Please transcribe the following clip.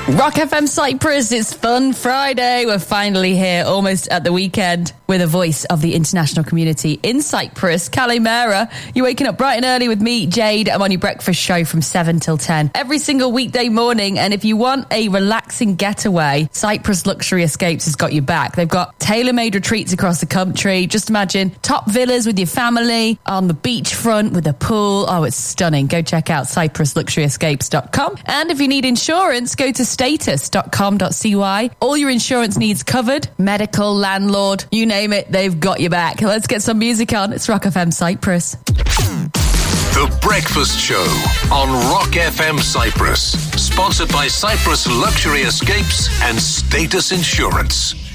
Rock FM Cyprus, it's Fun Friday. We're finally here, almost at the weekend, with a voice of the international community in Cyprus, Kalimera. You're waking up bright and early with me, Jade. I'm on your breakfast show from 7 till 10 every single weekday morning. And if you want a relaxing getaway, Cyprus Luxury Escapes has got you back. They've got tailor-made retreats across the country. Just imagine top villas with your family on the beachfront with a pool. Oh, it's stunning. Go check out cyprusluxuryescapes.com. And if you need insurance, go to status.com.cy. All your insurance needs covered. Medical, landlord, you name it, they've got you back. Let's get some music on. It's Rock FM Cyprus. The Breakfast Show on Rock FM Cyprus. Sponsored by Cyprus Luxury Escapes and Status Insurance.